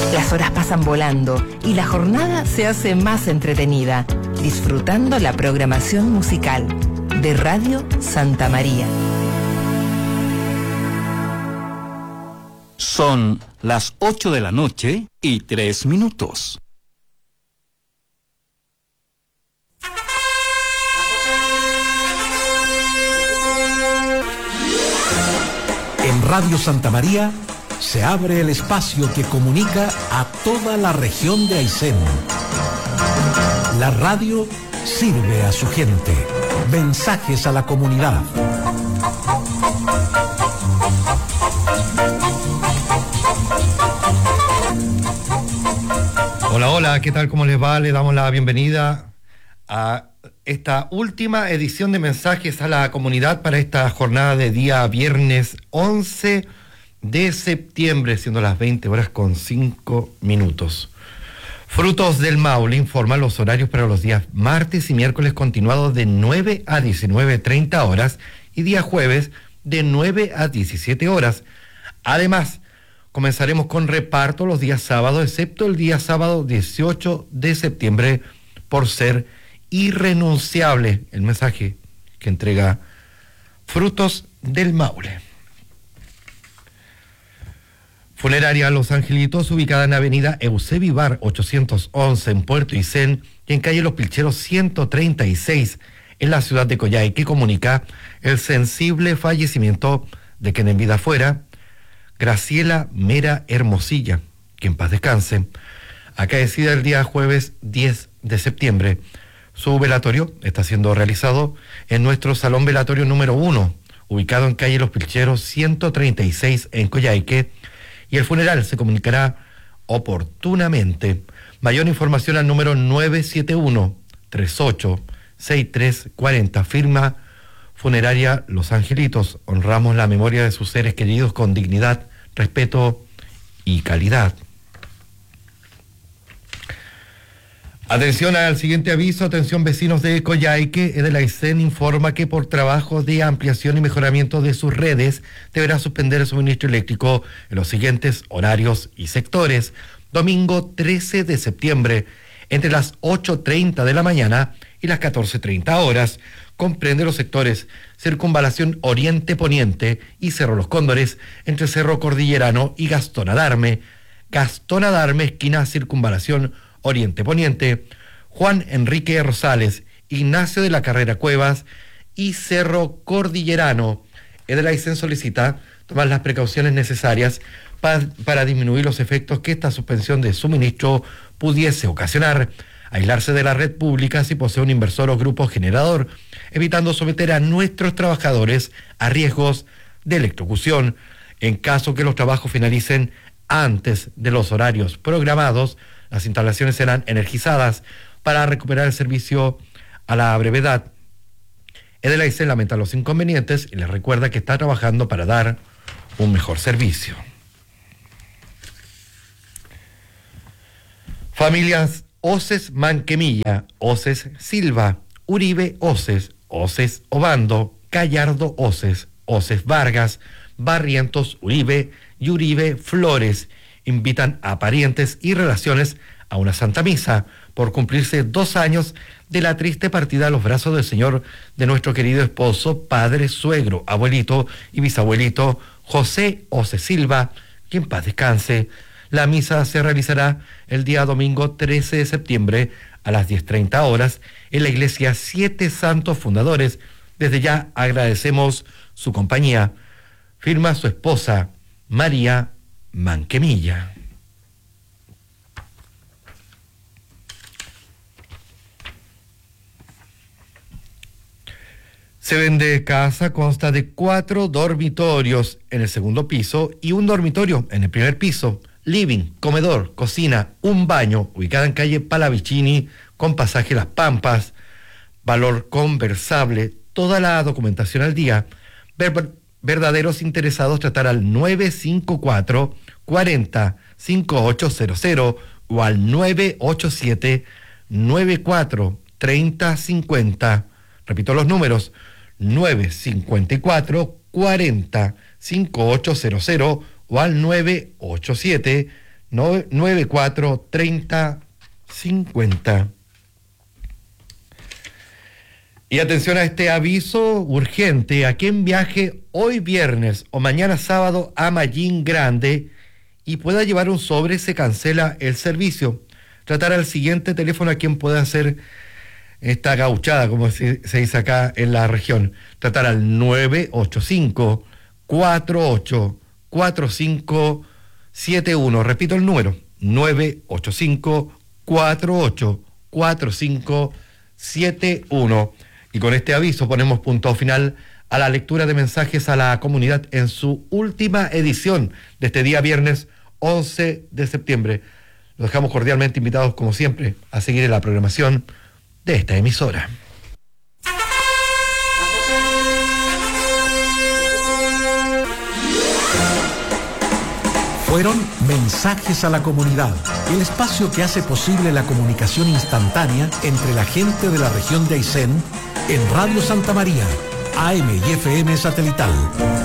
Las horas pasan volando y la jornada se hace más entretenida, disfrutando la programación musical de Radio Santa María. Son las 8 de la noche y 3 minutos. En Radio Santa María se abre el espacio que comunica a toda la región de Aysén. La radio sirve a su gente. Mensajes a la comunidad. Hola, hola, ¿qué tal? ¿Cómo les va? Le damos la bienvenida a esta última edición de Mensajes a la Comunidad para esta jornada de día viernes 11 de septiembre, siendo las 20:05. Frutos del Maule informa los horarios para los días martes y miércoles continuados de 9 a 19:30 horas y día jueves de 9 a 17 horas. Además, comenzaremos con reparto los días sábados, excepto el día sábado 18 de septiembre, por ser irrenunciable el mensaje que entrega Frutos del Maule. Funeraria Los Angelitos, ubicada en avenida Eusebio Ibar 811 en Puerto Aysén y en calle Los Pilcheros 136 en la ciudad de Coyhaique, que comunica el sensible fallecimiento de quien en vida fuera Graciela Mera Hermosilla, que en paz descanse, acaecida el día jueves 10 de septiembre. Su velatorio está siendo realizado en nuestro salón velatorio número 1, ubicado en calle Los Pilcheros 136 en Coyhaique, y el funeral se comunicará oportunamente. Mayor información al número 971-386340. Firma Funeraria Los Angelitos. Honramos la memoria de sus seres queridos con dignidad, respeto y calidad. Atención al siguiente aviso. Atención, vecinos de Coyhaique. Edelaicén informa que por trabajo de ampliación y mejoramiento de sus redes deberá suspender el suministro eléctrico en los siguientes horarios y sectores. Domingo 13 de septiembre, entre las 8:30 de la mañana y las 14:30 horas. Comprende los sectores Circunvalación Oriente-Poniente y Cerro Los Cóndores, entre Cerro Cordillerano y Gastón Adarme. Gastón Adarme, esquina Circunvalación Oriente-Poniente, Juan Enrique Rosales, Ignacio de la Carrera Cuevas y Cerro Cordillerano. Edelaicén solicita tomar las precauciones necesarias para disminuir los efectos que esta suspensión de suministro pudiese ocasionar. Aislarse de la red pública si posee un inversor o grupo generador, evitando someter a nuestros trabajadores a riesgos de electrocución. En caso que los trabajos finalicen antes de los horarios programados, las instalaciones serán energizadas para recuperar el servicio a la brevedad. Edelaicén lamenta los inconvenientes y les recuerda que está trabajando para dar un mejor servicio. Familias Oces Manquemilla, Oces Silva, Uribe Oces, Oces Obando, Gallardo Oces, Oces Vargas, Barrientos Uribe y Uribe Flores invitan a parientes y relaciones a una Santa Misa por cumplirse 2 años de la triste partida a los brazos del Señor de nuestro querido esposo, padre, suegro, abuelito y bisabuelito José Oces Silva, que en paz descanse. La misa se realizará el día domingo 13 de septiembre a las 10:30 horas en la iglesia Siete Santos Fundadores. Desde ya agradecemos su compañía. Firma su esposa, María Manquemilla. Se vende casa, consta de 4 dormitorios en el segundo piso y un dormitorio en el primer piso. Living, comedor, cocina, un baño, ubicada en calle Palavicini, con pasaje Las Pampas. Valor conversable, toda la documentación al día. Verdaderos interesados tratar al 954 40 5800 o al 987 94 30 50. Repito los números: 954 40 5800 o al 987 94 30 50. Y atención a este aviso urgente: a quien viaje hoy viernes o mañana sábado a Mallín Grande y pueda llevar un sobre, se cancela el servicio. Tratar al siguiente teléfono a quien pueda hacer esta gauchada, como se dice acá en la región. Tratar al 985 48 45 71. Repito el número: 985 48 45 71. Y con este aviso ponemos punto final a la lectura de mensajes a la comunidad en su última edición de este día viernes 11 de septiembre. Los dejamos cordialmente invitados, como siempre, a seguir en la programación de esta emisora. Fueron Mensajes a la Comunidad, el espacio que hace posible la comunicación instantánea entre la gente de la región de Aysén en Radio Santa María, AM y FM satelital.